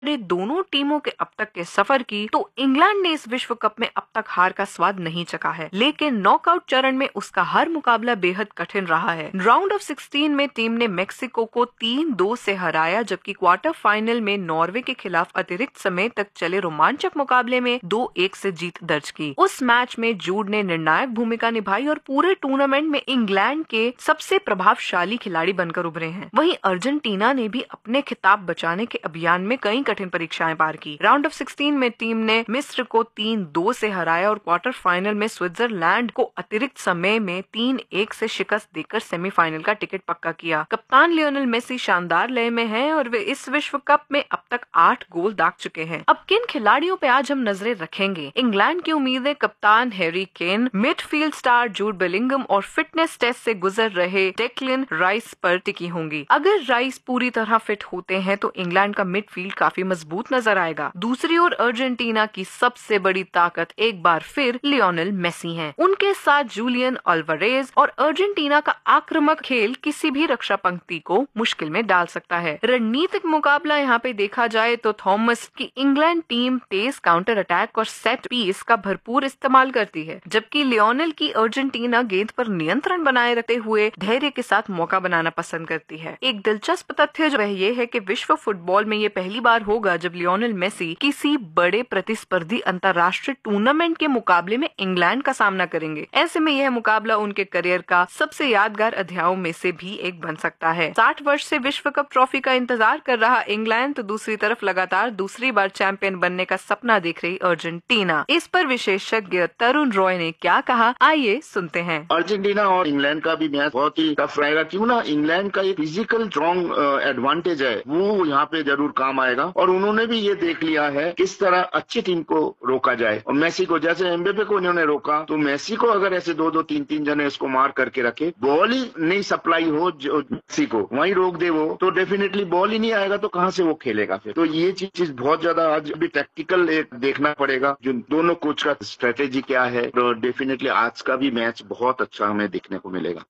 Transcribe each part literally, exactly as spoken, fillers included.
दोनों टीमों के अब तक के सफर की, तो इंग्लैंड ने इस विश्व कप में अब तक हार का स्वाद नहीं चखा है, लेकिन नॉकआउट चरण में उसका हर मुकाबला बेहद कठिन रहा है। राउंड ऑफ सिक्सटीन में टीम ने मेक्सिको को तीन दो से हराया, जबकि क्वार्टर फाइनल में नॉर्वे के खिलाफ अतिरिक्त समय तक चले रोमांचक मुकाबले में दो एक से जीत दर्ज की। उस मैच में जूड ने निर्णायक भूमिका निभाई और पूरे टूर्नामेंट में इंग्लैंड के सबसे प्रभावशाली खिलाड़ी बनकर उभरे हैं। वहीं अर्जेंटीना ने भी अपने खिताब बचाने के अभियान में कई कठिन परीक्षाएं पार की। राउंड ऑफ सिक्सटीन में टीम ने मिस्र को तीन दो से हराया और क्वार्टर फाइनल में स्विट्जरलैंड को अतिरिक्त समय में तीन एक से शिकस्त देकर सेमीफाइनल का टिकट पक्का किया। कप्तान लियोनेल मेसी शानदार लय में हैं और वे इस विश्व कप में अब तक आठ गोल दाग चुके हैं। अब किन खिलाड़ियों पे आज हम नजरें रखेंगे? इंग्लैंड की उम्मीदें कप्तान Harry Kane, midfield star Jude Bellingham और फिटनेस टेस्ट से गुजर रहे डेक्लन राइस पर टिकी होंगी। अगर राइस पूरी तरह फिट होते हैं तो इंग्लैंड का मिडफील्ड काफी मजबूत नजर आएगा। दूसरी ओर अर्जेंटीना की सबसे बड़ी ताकत एक बार फिर लियोनेल मेसी हैं। उनके साथ जूलियन अल्वारेज और अर्जेंटीना का आक्रामक खेल किसी भी रक्षा पंक्ति को मुश्किल में डाल सकता है। रणनीतिक मुकाबला यहाँ पे देखा जाए तो थॉमस की इंग्लैंड टीम तेज काउंटर अटैक और सेट पीस का भरपूर इस्तेमाल करती है, जबकि लियोनेल की अर्जेंटीना गेंद पर नियंत्रण बनाए रखते हुए धैर्य के साथ मौका बनाना पसंद करती है। एक दिलचस्प तथ्य जो है ये है कि विश्व फुटबॉल में ये पहली बार होगा जब लियोनेल मेसी किसी बड़े प्रतिस्पर्धी अंतर्राष्ट्रीय टूर्नामेंट के मुकाबले में इंग्लैंड का सामना करेंगे। ऐसे में यह मुकाबला उनके करियर का सबसे यादगार अध्यायों में से भी एक बन सकता है। साठ वर्ष से विश्व कप ट्रॉफी का इंतजार कर रहा इंग्लैंड तो दूसरी तरफ लगातार दूसरी बार चैंपियन बनने का सपना देख रही अर्जेंटीना। इस पर विशेषज्ञ तरुण रॉय ने क्या कहा, आइए सुनते हैं। अर्जेंटीना और इंग्लैंड का भी मैच बहुत ही टफ रहेगा, क्यों ना इंग्लैंड का एक फिजिकल स्ट्रॉन्ग एडवांटेज है, वो यहाँ पे जरूर काम आएगा। और उन्होंने भी ये देख लिया है किस तरह अच्छी टीम को रोका जाए। और मेसी को, जैसे एम्बेपे को इन्होंने रोका, तो मेसी को अगर ऐसे दो दो तीन तीन जने इसको मार करके रखे, बॉल ही नहीं सप्लाई हो जो मेसी को वहीं रोक दे वो, तो डेफिनेटली बॉल ही नहीं आएगा तो कहाँ से वो खेलेगा फिर। तो ये चीज बहुत ज्यादा आज भी टैक्टिकल एक देखना पड़ेगा, जो दोनों कोच का स्ट्रेटेजी क्या है। तो डेफिनेटली आज का भी मैच बहुत अच्छा हमें देखने को मिलेगा।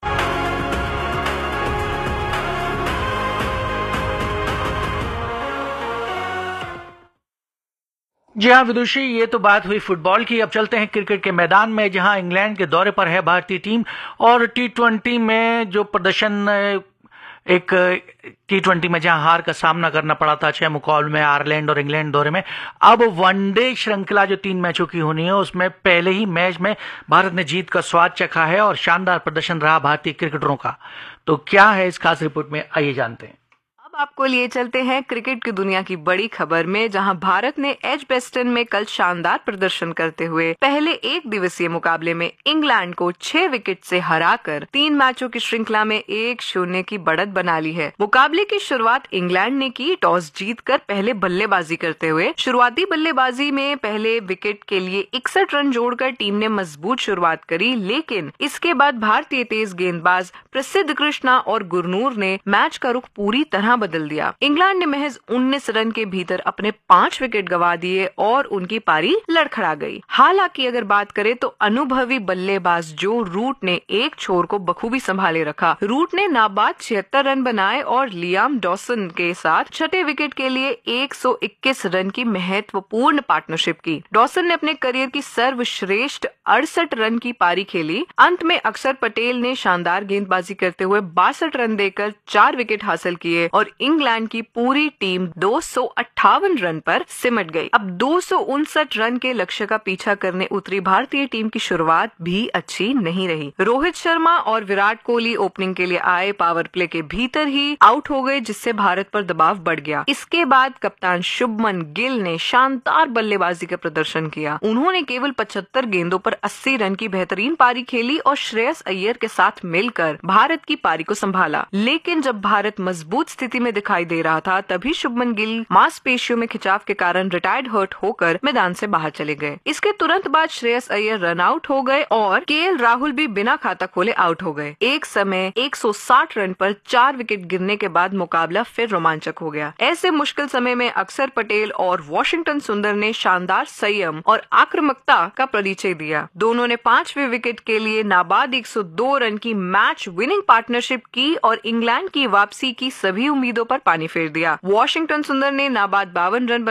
जी हाँ विदुषी, ये तो बात हुई फुटबॉल की। अब चलते हैं क्रिकेट के मैदान में, जहां इंग्लैंड के दौरे पर है भारतीय टीम और टी ट्वेंटी में जो प्रदर्शन, एक टी ट्वेंटी में जहां हार का सामना करना पड़ा था छह मुकाबले में आयरलैंड और इंग्लैंड दौरे में, अब वनडे श्रृंखला जो तीन मैचों की होनी है उसमें पहले ही मैच में भारत ने जीत का स्वाद चखा है और शानदार प्रदर्शन रहा भारतीय क्रिकेटरों का। तो क्या है इस खास रिपोर्ट में, आइए जानते हैं। आपको लिए चलते हैं क्रिकेट की दुनिया की बड़ी खबर में, जहां भारत ने एजबेस्टन में कल शानदार प्रदर्शन करते हुए पहले एक दिवसीय मुकाबले में इंग्लैंड को छह विकेट से हराकर तीन मैचों की श्रृंखला में एक शून्य की बढ़त बना ली है। मुकाबले की शुरुआत इंग्लैंड ने की टॉस जीतकर पहले बल्लेबाजी करते हुए। शुरुआती बल्लेबाजी में पहले विकेट के लिए इकसठ रन जोड़कर टीम ने मजबूत शुरुआत करी, लेकिन इसके बाद भारतीय तेज गेंदबाज प्रसिद्ध कृष्णा और गुरनूर ने मैच का रुख पूरी तरह बदल दिया। इंग्लैंड ने महज उन्नीस रन के भीतर अपने पांच विकेट गंवा दिए और उनकी पारी लड़खड़ा गई। हालांकि अगर बात करें तो अनुभवी बल्लेबाज जो रूट ने एक छोर को बखूबी संभाले रखा। रूट ने नाबाद छिहत्तर रन बनाए और लियाम डॉसन के साथ छठे विकेट के लिए एक सौ इक्कीस रन की महत्वपूर्ण पार्टनरशिप की। डॉसन ने अपने करियर की सर्वश्रेष्ठ अड़सठ रन की पारी खेली। अंत में अक्षर पटेल ने शानदार गेंदबाजी करते हुए बासठ रन देकर चार विकेट हासिल किए और इंग्लैंड की पूरी टीम दो सौ अट्ठावन रन पर सिमट गई। अब दो सौ उनसठ रन के लक्ष्य का पीछा करने उतरी भारतीय टीम की शुरुआत भी अच्छी नहीं रही। रोहित शर्मा और विराट कोहली ओपनिंग के लिए आए, पावर प्ले के भीतर ही आउट हो गए, जिससे भारत पर दबाव बढ़ गया। इसके बाद कप्तान शुभमन गिल ने शानदार बल्लेबाजी का प्रदर्शन किया। उन्होंने केवल पचहत्तर गेंदों पर अस्सी रन की बेहतरीन पारी खेली और श्रेयस अय्यर के साथ मिलकर भारत की पारी को संभाला। लेकिन जब भारत मजबूत स्थिति में दिखाई दे रहा था, तभी शुभमन गिल मांसपेशियों में खिंचाव के कारण रिटायर्ड हर्ट होकर मैदान से बाहर चले गए। इसके तुरंत बाद श्रेयस अय्यर रन आउट हो गए और केएल राहुल भी बिना खाता खोले आउट हो गए। एक समय एक सौ साठ रन पर चार विकेट गिरने के बाद मुकाबला फिर रोमांचक हो गया। ऐसे मुश्किल समय में अक्षर पटेल और वॉशिंगटन सुंदर ने शानदार संयम और आक्रामकता का परिचय दिया। दोनों ने पांचवें विकेट के लिए नाबाद एक सौ दो रन की मैच विनिंग पार्टनरशिप की और इंग्लैंड की वापसी की सभी उम्मीदें उम्मीदों पर पानी फेर दिया। वॉशिंगटन सुंदर ने नाबाद बावन रन